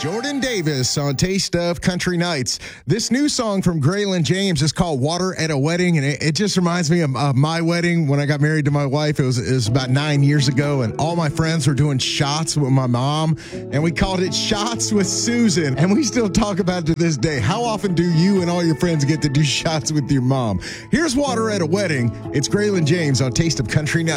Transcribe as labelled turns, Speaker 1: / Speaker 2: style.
Speaker 1: Jordan Davis on Taste of Country Nights. This new song from Graylin James is called Water at a Wedding, and it just reminds me of my wedding when I got married to my wife. It was about 9 years ago, and all my friends were doing shots with my mom, and we called it Shots with Susan, and we still talk about it to this day. How often do you and all your friends get to do shots with your mom? Here's Water at a Wedding. It's Graylin James on Taste of Country Nights.